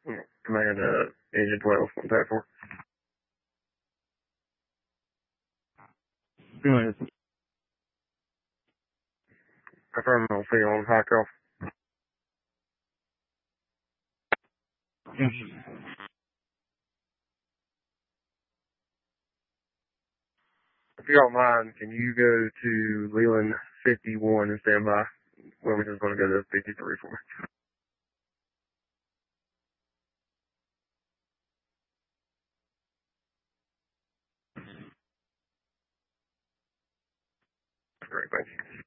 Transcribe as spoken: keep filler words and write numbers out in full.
Command uh, Agent twelve, contact four. Good. Affirm, I'll see you on high call. Yes. If you don't mind, can you go to Leland fifty-one and stand by? Wilmington's going to go to fifty-three for me. Great, thank you.